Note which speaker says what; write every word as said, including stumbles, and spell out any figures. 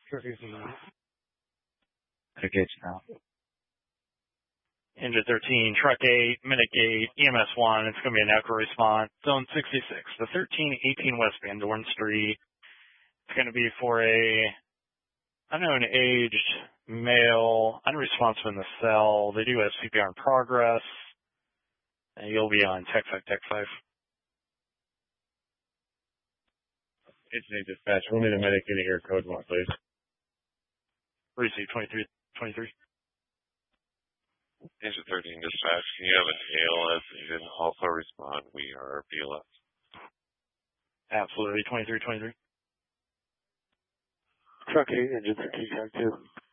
Speaker 1: Gauge now.
Speaker 2: Engine thirteen, truck eight, minute eight, E M S one. It's going to be an echo response. Zone sixty-six, the thirteen eighteen West Van Dorn Street. It's going to be for a unknown aged male, unresponsive in the cell. They do have C P R in progress. And you'll be on Tech five, Tech five.
Speaker 3: It's dispatch. We'll need a medic in here. Code one, please.
Speaker 2: Receive twenty-three twenty-three.
Speaker 4: Engine thirteen dispatch. Can you have an A L S needed? Also respond. We are B L S.
Speaker 2: Absolutely. twenty-three twenty-three.
Speaker 1: Truck eight, engine thirteen, track two.